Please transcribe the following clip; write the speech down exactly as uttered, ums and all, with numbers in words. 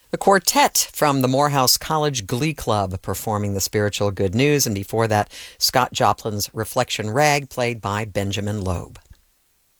The quartet from the Morehouse College Glee Club performing the spiritual good news, and before that, Scott Joplin's Reflection Rag, played by Benjamin Loeb.